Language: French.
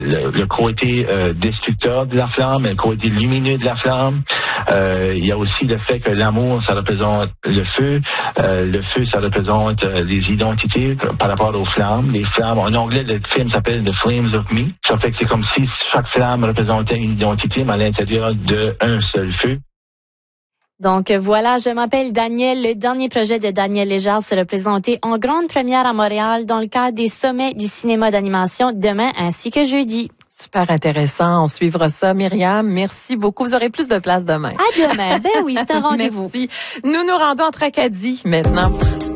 le côté destructeur de la flamme, le côté lumineux de la flamme. Il y a aussi le fait que l'amour, ça représente le feu. Le feu, ça représente les identités par rapport aux flammes. Les flammes, en anglais, le film s'appelle The Flames of Me. Ça fait que c'est comme si chaque flamme représentait une identité, mais à l'intérieur d'un seul feu. Donc voilà, je m'appelle Daniel. Le dernier projet de Daniel Léjard sera présenté en grande première à Montréal dans le cadre des sommets du cinéma d'animation demain ainsi que jeudi. Super intéressant. On suivra ça. Myriam, merci beaucoup. Vous aurez plus de place demain. À demain. Ben oui, c'est un rendez-vous. Merci. Nous nous rendons en Tracadie maintenant.